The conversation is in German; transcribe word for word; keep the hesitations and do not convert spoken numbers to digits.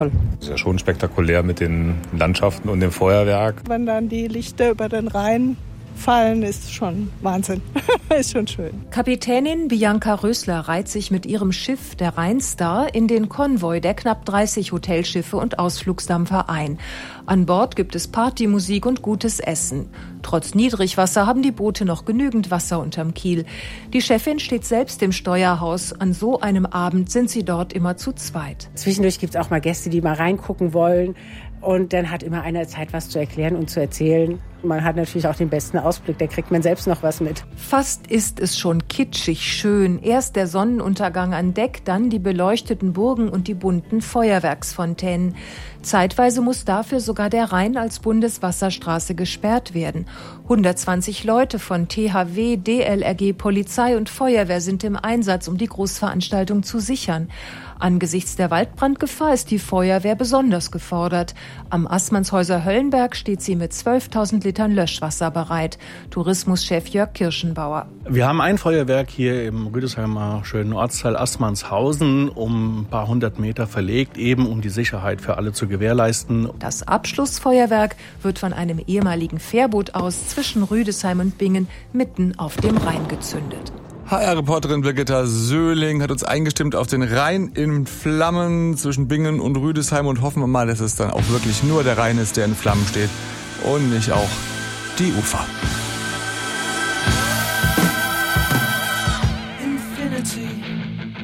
Das ist ja schon spektakulär mit den Landschaften und dem Feuerwerk. Wenn dann die Lichter über den Rhein fallen, ist schon Wahnsinn. Ist schon schön. Kapitänin Bianca Rösler reiht sich mit ihrem Schiff, der Rheinstar, in den Konvoi der knapp dreißig Hotelschiffe und Ausflugsdampfer ein. An Bord gibt es Partymusik und gutes Essen. Trotz Niedrigwasser haben die Boote noch genügend Wasser unterm Kiel. Die Chefin steht selbst im Steuerhaus. An so einem Abend sind sie dort immer zu zweit. Zwischendurch gibt es auch mal Gäste, die mal reingucken wollen. Und dann hat immer einer Zeit, was zu erklären und zu erzählen. Man hat natürlich auch den besten Ausblick, da kriegt man selbst noch was mit. Fast ist es schon kitschig schön. Erst der Sonnenuntergang an Deck, dann die beleuchteten Burgen und die bunten Feuerwerksfontänen. Zeitweise muss dafür sogar der Rhein als Bundeswasserstraße gesperrt werden. hundertzwanzig Leute von T H W, D L R G, Polizei und Feuerwehr sind im Einsatz, um die Großveranstaltung zu sichern. Angesichts der Waldbrandgefahr ist die Feuerwehr besonders gefordert. Am Assmannshäuser Höllenberg steht sie mit zwölftausend Litern Löschwasser bereit. Tourismuschef Jörg Kirschenbauer. Wir haben ein Feuerwerk hier im Rüdesheimer schönen Ortsteil Assmannshausen um ein paar hundert Meter verlegt, eben um die Sicherheit für alle zu gewährleisten. Das Abschlussfeuerwerk wird von einem ehemaligen Fährboot aus zwischen Rüdesheim und Bingen mitten auf dem Rhein gezündet. H R-Reporterin Birgitta Söhling hat uns eingestimmt auf den Rhein in Flammen zwischen Bingen und Rüdesheim und hoffen wir mal, dass es dann auch wirklich nur der Rhein ist, der in Flammen steht und nicht auch die Ufer.